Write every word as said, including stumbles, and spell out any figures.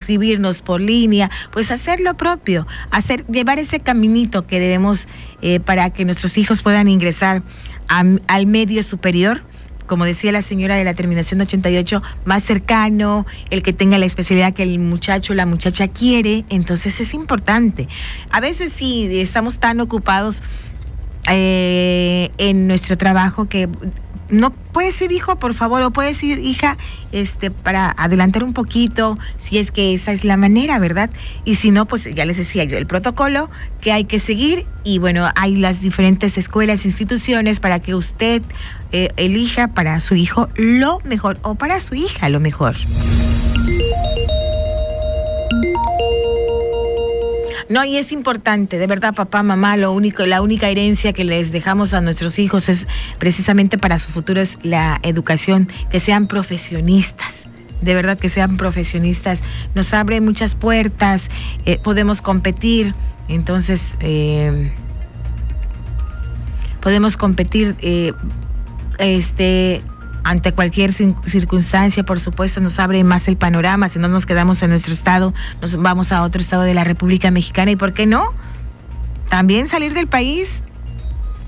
inscribirnos por línea, pues hacer lo propio, hacer, llevar ese caminito que debemos eh, para que nuestros hijos puedan ingresar a, al medio superior, como decía la señora de la terminación ochenta y ocho, más cercano, el que tenga la especialidad que el muchacho o la muchacha quiere. Entonces es importante. A veces sí, estamos tan ocupados eh, en nuestro trabajo que no puedes ir, hijo, por favor, o puedes ir, hija, este, para adelantar un poquito, si es que esa es la manera, ¿verdad? Y si no, pues ya les decía yo, el protocolo que hay que seguir, y bueno, hay las diferentes escuelas, instituciones para que usted eh, elija para su hijo lo mejor, o para su hija lo mejor. No, y es importante, de verdad, papá, mamá, lo único, la única herencia que les dejamos a nuestros hijos es precisamente para su futuro es la educación, que sean profesionistas, de verdad que sean profesionistas, nos abre muchas puertas, eh, podemos competir, entonces eh, podemos competir, eh, este... ante cualquier circunstancia, por supuesto, nos abre más el panorama. Si no nos quedamos en nuestro estado, nos vamos a otro estado de la República Mexicana. ¿Y por qué no? También salir del país